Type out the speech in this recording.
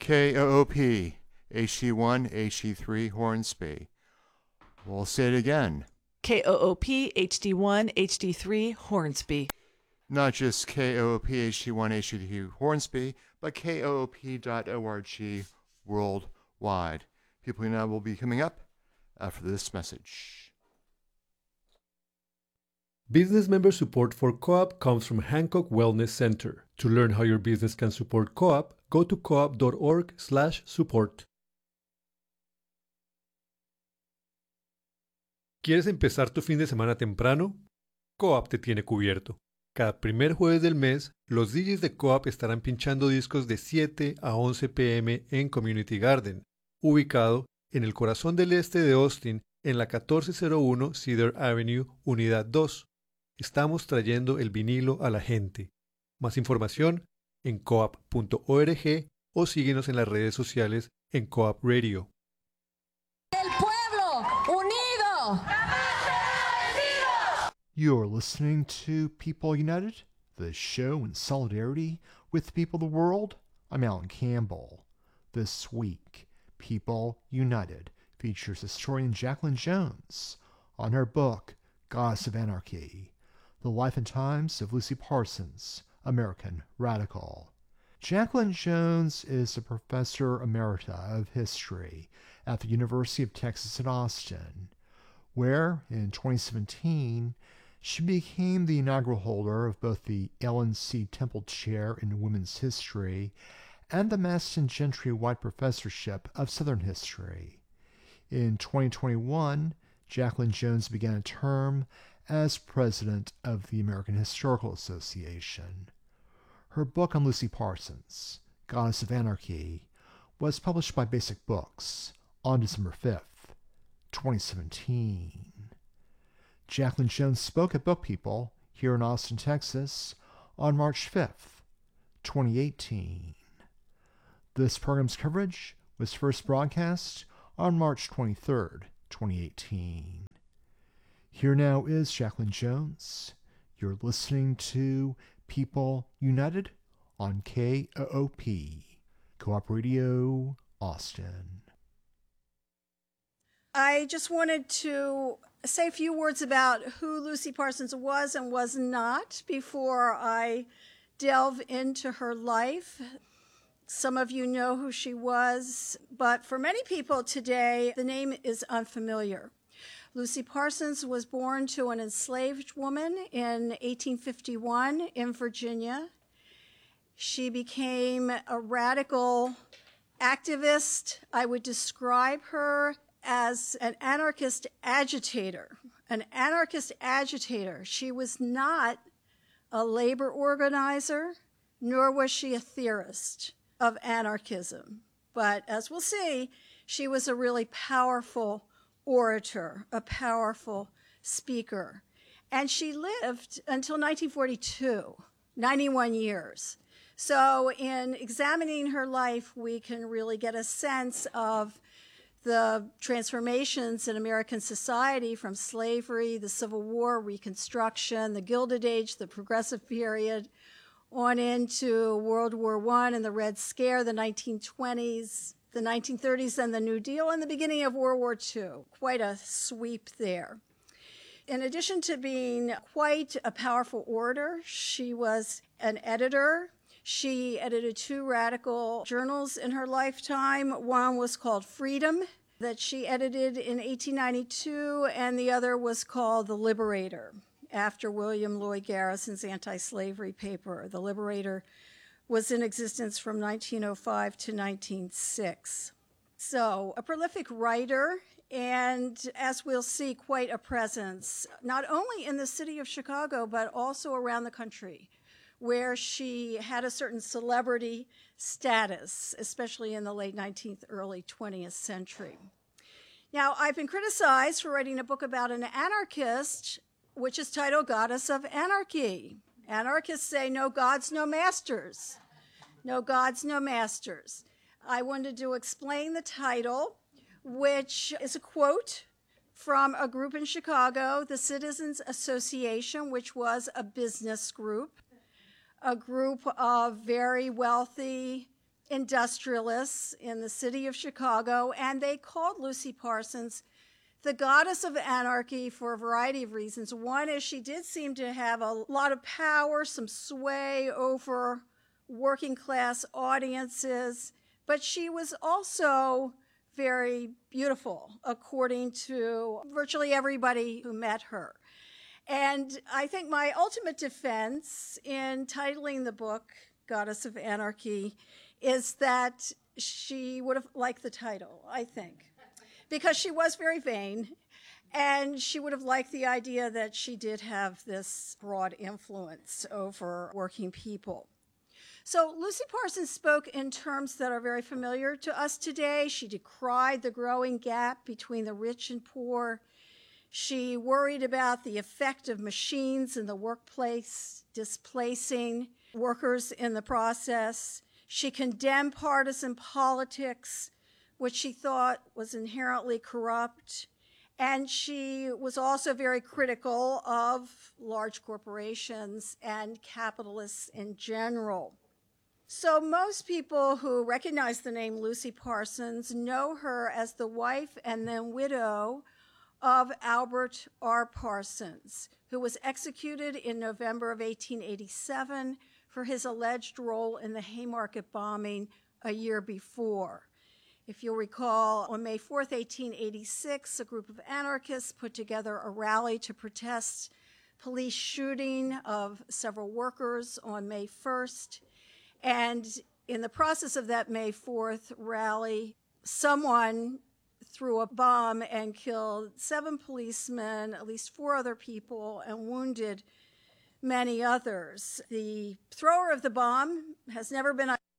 KOOP, HD1, HD3, Hornsby. We'll say it again. KOOP HD1 HD3 Hornsby. Not just KOOP HD1 HD3 Hornsby, but koop.org worldwide. People now will be coming up after this message. Business member support for Co-op comes from Hancock Wellness Center. To learn how your business can support Co-op, go to coop.org/support. ¿Quieres empezar tu fin de semana temprano? Co-op te tiene cubierto. Cada primer jueves del mes, los DJs de Co-op estarán pinchando discos de 7 a 11 p.m. en Community Garden, ubicado en el corazón del este de Austin, en la 1401 Cedar Avenue, Unidad 2. Estamos trayendo el vinilo a la gente. Más información en coop.org o síguenos en las redes sociales en Co-op Radio. ¡El pueblo unido! You're listening to People United, the show in solidarity with the people of the world. I'm Alan Campbell. This week, People United features historian Jacqueline Jones on her book, Goddess of Anarchy, The Life and Times of Lucy Parsons, American Radical. Jacqueline Jones is a professor emerita of history at the University of Texas at Austin, where, in 2017, she became the inaugural holder of both the Ellen C. Temple Chair in Women's History and the Maston Gentry White Professorship of Southern History. In 2021, Jacqueline Jones began a term as president of the American Historical Association. Her book on Lucy Parsons, Goddess of Anarchy, was published by Basic Books on December 5th, 2017. Jacqueline Jones spoke at Book People here in Austin, Texas on March 5th, 2018. This program's coverage was first broadcast on March 23rd, 2018. Here now is Jacqueline Jones. You're listening to People United on KOOP, Co-op Radio, Austin. I just wanted to say a few words about who Lucy Parsons was and was not before I delve into her life. Some of you know who she was, but for many people today, the name is unfamiliar. Lucy Parsons was born to an enslaved woman in 1851 in Virginia. She became a radical activist. I would describe her as an anarchist agitator. An anarchist agitator. She was not a labor organizer, nor was she a theorist of anarchism. But as we'll see, she was a really powerful orator, a powerful speaker. And she lived until 1942, 91 years. So in examining her life, we can really get a sense of the transformations in American society from slavery, the Civil War, Reconstruction, the Gilded Age, the Progressive Period, on into World War I and the Red Scare, the 1920s, the 1930s, and the New Deal, and the beginning of World War II. Quite a sweep there. In addition to being quite a powerful orator, she was an editor. She edited 2 radical journals in her lifetime. One was called Freedom, that she edited in 1892, and the other was called The Liberator, after William Lloyd Garrison's anti-slavery paper. The Liberator was in existence from 1905 to 1906. So, a prolific writer, and as we'll see, quite a presence, not only in the city of Chicago, but also around the country, where she had a certain celebrity status, especially in the late 19th, early 20th century. Now, I've been criticized for writing a book about an anarchist, which is titled Goddess of Anarchy. Anarchists say, no gods, no masters. No gods, no masters. I wanted to explain the title, which is a quote from a group in Chicago, the Citizens Association, which was a business group, a group of very wealthy industrialists in the city of Chicago, and they called Lucy Parsons the goddess of anarchy for a variety of reasons. One is she did seem to have a lot of power, some sway over working class audiences, but she was also very beautiful, according to virtually everybody who met her. And I think my ultimate defense in titling the book Goddess of Anarchy is that she would have liked the title, I think, because she was very vain, and she would have liked the idea that she did have this broad influence over working people. So Lucy Parsons spoke in terms that are very familiar to us today. She decried the growing gap between the rich and poor. She worried about the effect of machines in the workplace, displacing workers in the process. She condemned partisan politics, which she thought was inherently corrupt. And she was also very critical of large corporations and capitalists in general. So most people who recognize the name Lucy Parsons know her as the wife and then widow of Albert R. Parsons, who was executed in November of 1887 for his alleged role in the Haymarket bombing a year before. If you'll recall, on May 4th, 1886, a group of anarchists put together a rally to protest police shooting of several workers on May 1st. And in the process of that May 4th rally, someone threw a bomb and killed 7 policemen, at least 4 other people, and wounded many others. The thrower of the bomb has never been